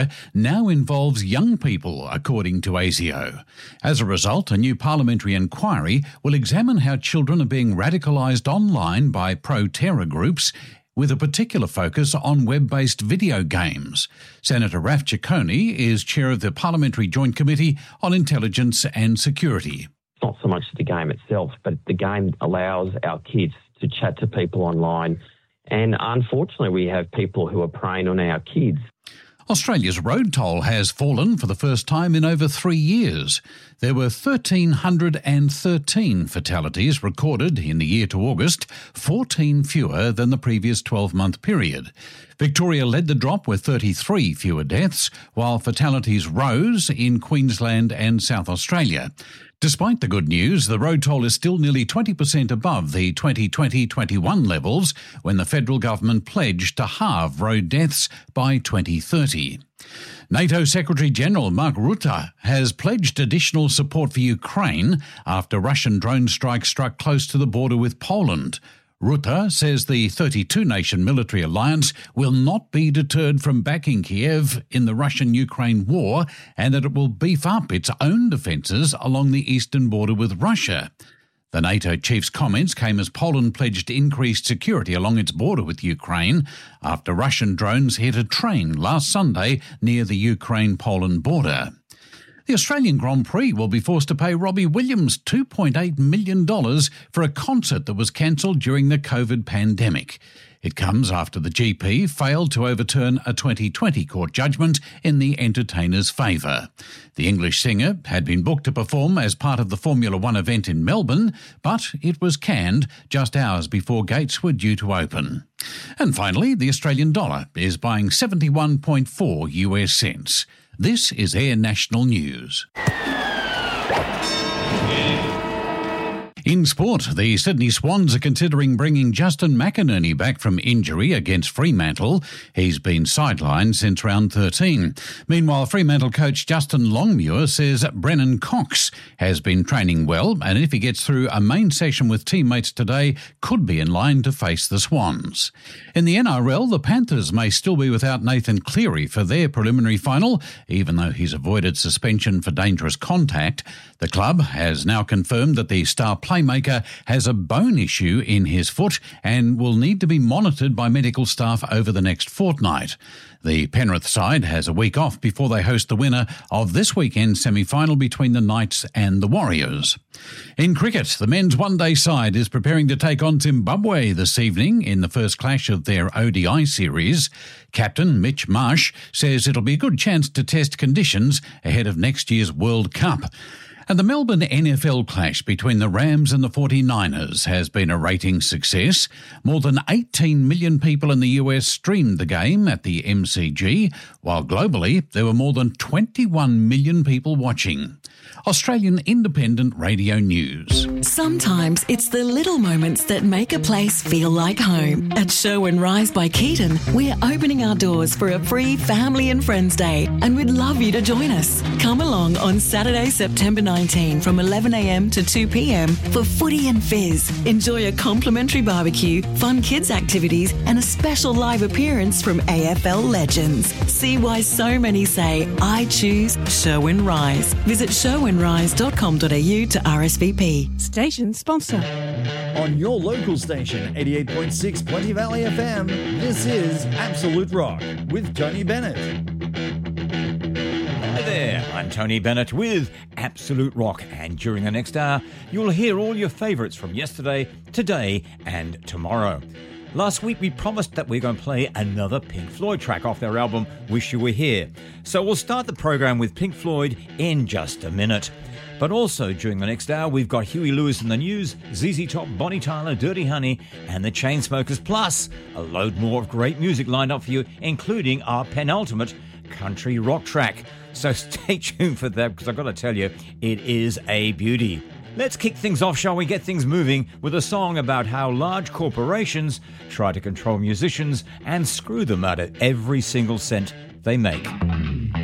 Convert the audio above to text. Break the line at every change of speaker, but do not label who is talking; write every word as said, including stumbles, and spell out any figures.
now involves young people, according to ASIO. As a result, a new parliamentary inquiry will examine how children are being radicalised online by pro-terror groups, with a particular focus on web-based video games. Senator Raf Ciccone is chair of the Parliamentary Joint Committee on Intelligence and Security.
Not so much the game itself, but the game allows our kids to chat to people online. And unfortunately, we have people who are preying on our kids.
Australia's road toll has fallen for the first time in over three years. There were one thousand three hundred thirteen fatalities recorded in the year to August, fourteen fewer than the previous twelve-month period. Victoria led the drop with thirty-three fewer deaths, while fatalities rose in Queensland and South Australia. Despite the good news, the road toll is still nearly twenty percent above the twenty twenty twenty-one levels, when the federal government pledged to halve road deaths by twenty thirty. NATO Secretary-General Mark Rutte has pledged additional support for Ukraine after Russian drone strikes struck close to the border with Poland. Rutte says the thirty-two nation military alliance will not be deterred from backing Kiev in the Russian-Ukraine war, and that it will beef up its own defences along the eastern border with Russia. The NATO chief's comments came as Poland pledged increased security along its border with Ukraine after Russian drones hit a train last Sunday near the Ukraine-Poland border. The Australian Grand Prix will be forced to pay Robbie Williams two point eight million dollars for a concert that was cancelled during the COVID pandemic. It comes after the G P failed to overturn a twenty twenty court judgment in the entertainer's favour. The English singer had been booked to perform as part of the Formula One event in Melbourne, but it was canned just hours before gates were due to open. And finally, the Australian dollar is buying seventy-one point four US cents. This is Air National News. In sport, the Sydney Swans are considering bringing Justin McInerney back from injury against Fremantle. He's been sidelined since round thirteen. Meanwhile, Fremantle coach Justin Longmuir says Brennan Cox has been training well, and if he gets through a main session with teammates today, could be in line to face the Swans. In the N R L, the Panthers may still be without Nathan Cleary for their preliminary final, even though he's avoided suspension for dangerous contact. The club has now confirmed that the star playmaker has a bone issue in his foot and will need to be monitored by medical staff over the next fortnight. The Penrith side has a week off before they host the winner of this weekend's semi-final between the Knights and the Warriors. In cricket, the men's one-day side is preparing to take on Zimbabwe this evening in the first clash of their O D I series. Captain Mitch Marsh says it'll be a good chance to test conditions ahead of next year's World Cup. And the Melbourne N F L clash between the Rams and the forty-niners has been a ratings success. More than eighteen million people in the U S streamed the game at the M C G, while globally there were more than twenty-one million people watching. Australian Independent Radio News.
Sometimes it's the little moments that make a place feel like home. At Show and Rise by Keaton, we're opening our doors for a free Family and Friends Day, and we'd love you to join us. Come along on Saturday, September nineteenth from eleven a.m. to two p.m. for footy and fizz. Enjoy a complimentary barbecue, fun kids activities, and a special live appearance from A F L legends. See why so many say, I choose Show and Rise. Visit show and rise dot com dot a u to R S V P.
Station sponsor.
On your local station, eighty-eight point six Plenty Valley F M, this is Absolute Rock with Tony Bennett.
Hi there, I'm Tony Bennett with Absolute Rock, and during the next hour, you'll hear all your favourites from yesterday, today, and tomorrow. Last week we promised that we're going to play another Pink Floyd track off their album Wish You Were Here. So we'll start the program with Pink Floyd in just a minute. But also during the next hour we've got Huey Lewis in the news, Z Z Top, Bonnie Tyler, Dirty Honey and the Chainsmokers, plus a load more of great music lined up for you, including our penultimate country rock track. So stay tuned for that, because I've got to tell you, it is a beauty. Let's kick things off, shall we? Get things moving with a song about how large corporations try to control musicians and screw them out of every single cent they make.